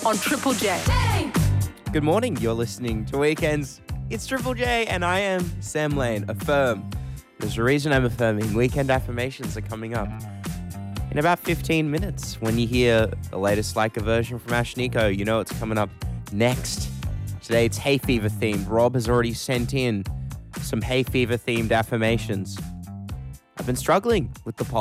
on Triple J. Good morning, you're listening to Weekends. It's Triple J and I am Sam Lane. Affirm. There's a reason I'm affirming. Weekend affirmations are coming up in about 15 minutes. When you hear the latest Like a version from Ash Nico, you know it's coming up next. Today it's hay fever themed. Rob has already sent in some hay fever themed affirmations. I've been struggling with the